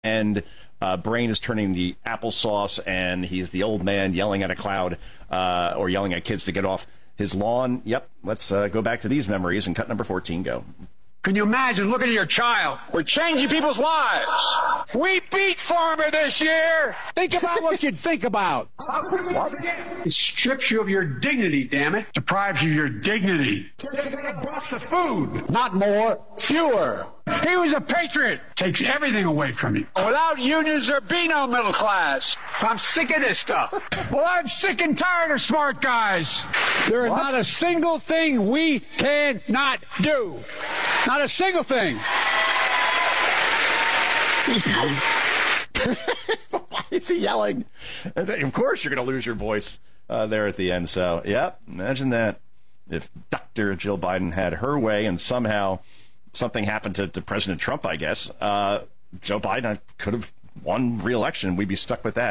and Brain is turning the applesauce, and he's the old man yelling at a cloud or yelling at kids to get off his lawn. Yep, let's go back to these memories and cut number 14, go. Can you imagine looking at your child? We're changing people's lives. We beat Farmer this year. Think about what you'd think about. What? It strips you of your dignity, damn it. Deprives you of your dignity. Box of food. Not more, fewer. He was a patriot. Takes everything away from you. Without unions, there'd be no middle class. I'm sick of this stuff. Well, I'm sick and tired of smart guys. There is not a single thing we cannot do. Not a single thing. Why is he yelling? Of course you're going to lose your voice there at the end. So, yep, imagine that. If Dr. Jill Biden had her way and somehow something happened to President Trump, I guess, Joe Biden could have won re-election. We'd be stuck with that.